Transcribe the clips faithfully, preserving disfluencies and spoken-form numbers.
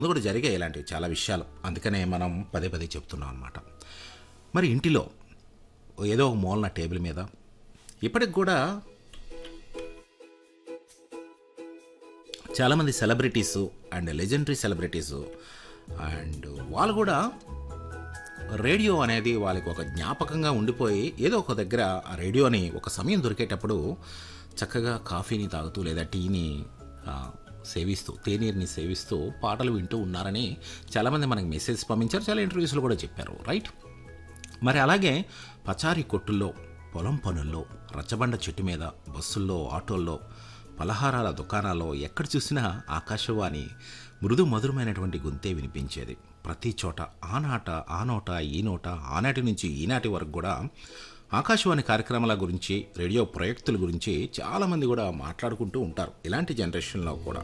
ముందు కూడా జరిగాయి ఇలాంటివి చాలా విషయాలు. అందుకనే మనం పదే పదే చెప్తున్నాం అనమాట. మరి ఇంటిలో ఏదో ఒక మూలన టేబుల్ మీద ఇప్పటికి కూడా చాలామంది celebrities and legendary celebrities and వాళ్ళు కూడా రేడియో అనేది వాళ్ళకి ఒక జ్ఞాపకంగా ఉండిపోయి ఏదో ఒక దగ్గర ఆ రేడియోని ఒక సమయం దొరికేటప్పుడు చక్కగా కాఫీని తాగుతూ లేదా టీని ఆ, సేవిస్తూ తేనీరుని సేవిస్తూ పాటలు వింటూ ఉన్నారని చాలామంది మనకి మెసేజ్ పంపించారు, చాలా ఇంటర్వ్యూస్లో కూడా చెప్పారు, రైట్. మరి అలాగే పచారీ కొట్టుల్లో, పొలం పనుల్లో, రచ్చబండ చెట్టు మీద, బస్సుల్లో, ఆటోల్లో, పలహారాల దుకాణాల్లో ఎక్కడ చూసినా ఆకాశవాణి మృదు మధురమైనటువంటి గొంతే వినిపించేది. ప్రతి చోట ఆనాట ఆ నోట ఈ నోట ఆనాటి నుంచి ఈనాటి వరకు కూడా ఆకాశవాణి కార్యక్రమాల గురించి, రేడియో ప్రొజెక్టుల గురించి చాలామంది కూడా మాట్లాడుకుంటూ ఉంటారు. ఇలాంటి జనరేషన్లో కూడా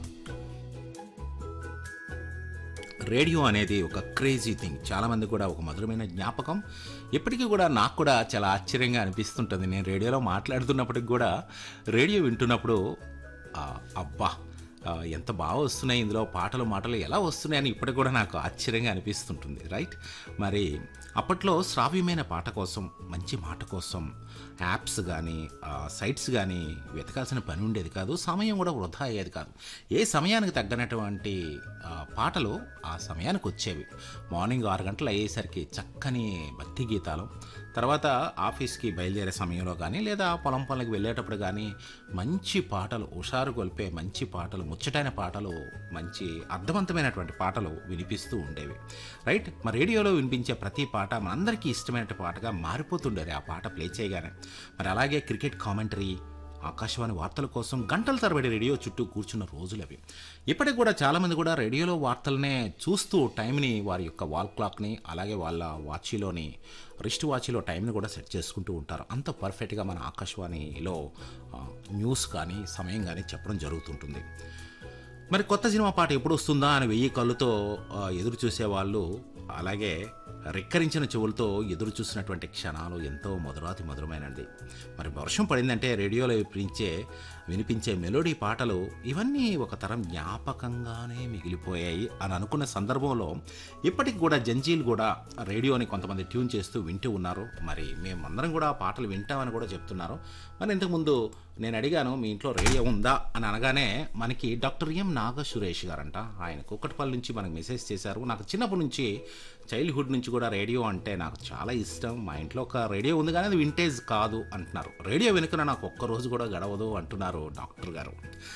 రేడియో అనేది ఒక క్రేజీ థింగ్, చాలామంది కూడా ఒక మధురమైన జ్ఞాపకం. ఇప్పటికీ కూడా నాకు కూడా చాలా ఆశ్చర్యంగా అనిపిస్తుంటుంది. నేను రేడియోలో మాట్లాడుతున్నప్పటికి కూడా రేడియో వింటున్నప్పుడు ఆ, అబ్బా ఆ, ఎంత బాగా వస్తున్నాయి, ఇందులో పాటలు మాటలు ఎలా వస్తున్నాయని ఇప్పటికి కూడా నాకు ఆశ్చర్యంగా అనిపిస్తుంటుంది, రైట్. మరి అప్పట్లో శ్రావ్యమైన పాట కోసం, మంచి మాట కోసం యాప్స్ కానీ సైట్స్ కానీ వెతకాల్సిన పని ఉండేది కాదు. సమయం కూడా వృధా అయ్యేది కాదు. ఏ సమయానికి తగ్గనటువంటి ఆ, పాటలు ఆ సమయానికి వచ్చేవి. మార్నింగ్ ఆరు గంటలు అయ్యేసరికి చక్కని భక్తి గీతాలు, తర్వాత ఆఫీస్కి బయలుదేరే సమయంలో కానీ లేదా పొలం పనులకు వెళ్ళేటప్పుడు కానీ మంచి పాటలు, హుషారు కొలిపే మంచి పాటలు, ముచ్చటైన పాటలు, మంచి అర్థవంతమైనటువంటి పాటలు వినిపిస్తూ ఉండేవి, రైట్. మరి రేడియోలో వినిపించే ప్రతి పాట మనందరికీ ఇష్టమైన పాటగా మారిపోతుండేది ఆ పాట ప్లే చేయగానే. మరి అలాగే క్రికెట్ కామెంటరీ, ఆకాశవాణి వార్తల కోసం గంటల తరబడి రేడియో చుట్టూ కూర్చున్న రోజులు అవి. ఇప్పటికి కూడా చాలామంది కూడా రేడియోలో వార్తలనే చూస్తూ టైంని, వారి యొక్క వాల్ క్లాక్ని, అలాగే వాళ్ళ వాచీలోని రిస్ట్ వాచీలో టైంని కూడా సెట్ చేసుకుంటూ ఉంటారు. అంత పర్ఫెక్ట్గా మన ఆకాశవాణిలో ఆ, న్యూస్ కానీ సమయం కానీ చెప్పడం జరుగుతుంటుంది. మరి కొత్త సినిమా పాట ఎప్పుడు వస్తుందా అని వెయ్యి కళ్ళుతో ఆ, ఎదురు చూసేవాళ్ళు, అలాగే రెక్కరించిన చెవులతో ఎదురు చూసినటువంటి క్షణాలు ఎంతో మధురాతి మధురమైనది. మరి వర్షం పడిందంటే రేడియోలో వినిపించే వినిపించే మెలోడీ పాటలు ఇవన్నీ ఒక తరం జ్ఞాపకంగానే మిగిలిపోయాయి అని అనుకున్న సందర్భంలో ఇప్పటికి కూడా జంజీలు కూడా రేడియోని కొంతమంది ట్యూన్ చేస్తూ వింటూ ఉన్నారు. మరి మేమందరం కూడా ఆ పాటలు వింటామని కూడా చెప్తున్నారు. మరి ఇంతకుముందు నేను అడిగాను, మీ ఇంట్లో రేడియో ఉందా అని అనగానే మనకి డాక్టర్ ఎం నాగ సురేష్ గారంట, ఆయన కుక్కటిపల్లి నుంచి మనకు మెసేజ్ చేశారు. నాకు చిన్నప్పటి నుంచి, చైల్డ్హుడ్ నుంచి కూడా రేడియో అంటే నాకు చాలా ఇష్టం. మా ఇంట్లో ఒక రేడియో ఉంది కానీ అది వింటేజ్ కాదు అంటున్నారు. రేడియో వెనుకన నాకు ఒక్కరోజు కూడా గడవదు అంటున్నారు డాక్టర్ గారు.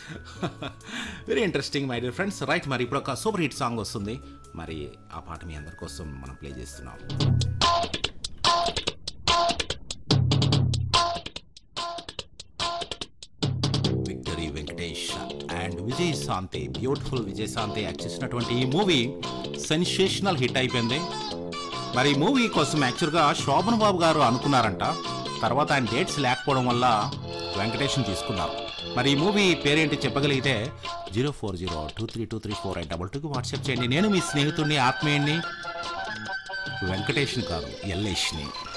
Very interesting my dear friends, right. మరి ఇప్పుడు ఒక సూపర్ హిట్ సాంగ్ వస్తుంది. మరి ఆ పాట మీ అందరి కోసం మనం ప్లే చేస్తున్నాం. Victory Venkatesh and Vijayashanti, beautiful Vijayashanti act చేసినటువంటి ఈ మూవీ సెన్సేషనల్ హిట్ అయిపోయింది. మరి ఈ మూవీ కోసం యాక్చువల్గా శోభన్ బాబు గారు అనుకున్నారంట. తర్వాత ఆయన డేట్స్ లేకపోవడం వల్ల వెంకటేష్ని తీసుకున్నారు. మరి ఈ మూవీ పేరేంటి చెప్పగలిగితే zero four zero two three two three four eight double టూకి వాట్సాప్ చేయండి. నేను మీ స్నేహితుడిని, ఆత్మీయుడిని, వెంకటేష్ని కాదు, ఎల్లేష్ని.